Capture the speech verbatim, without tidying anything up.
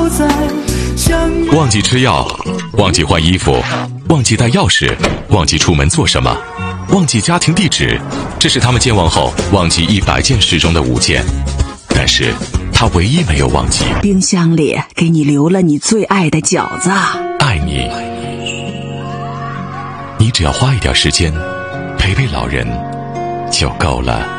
忘记吃药，忘记换衣服，忘记带钥匙，忘记出门做什么，忘记家庭地址，这是他们健忘后忘记一百件事中的五件。但是他唯一没有忘记， 冰箱里给你留了你最爱的饺子。 爱你，你只要花一点时间陪陪老人就够了。